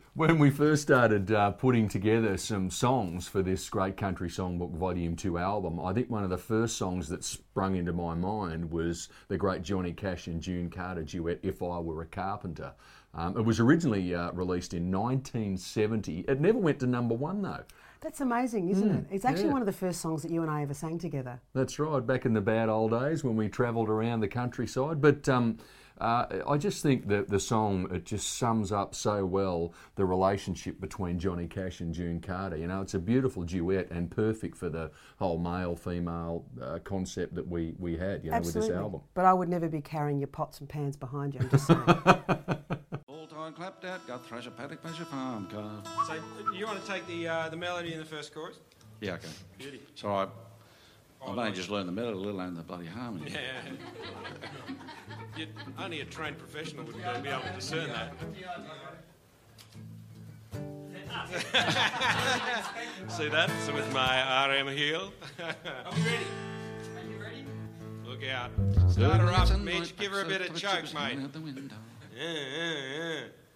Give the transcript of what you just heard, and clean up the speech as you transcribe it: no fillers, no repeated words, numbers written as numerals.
When we first started putting together some songs for this Great Country Songbook Volume 2 album, I think one of the first songs that sprung into my mind was the great Johnny Cash and June Carter duet, If I Were a Carpenter. It was originally released in 1970. It never went to number one, though. That's amazing, isn't it? It's actually one of the first songs that you and I ever sang together. That's right, back in the bad old days when we travelled around the countryside. But I just think that the song, it just sums up so well the relationship between Johnny Cash and June Carter. You know, it's a beautiful duet and perfect for the whole male-female concept that we had, you know, with this album. But I would never be carrying your pots and pans behind you, I'm just saying. All time clapped out, got thresher paddock, pleasure farm car. So you want to take the melody in the first chorus? Yeah, okay. Beauty. So I've only just learned the melody, let alone the bloody harmony. Yeah. Only a trained professional would be able to discern that. See that? So with my RM heel. Are we ready? Are you ready? Look out. Start her up, Mitch. Give her a bit of choke, mate. Yeah.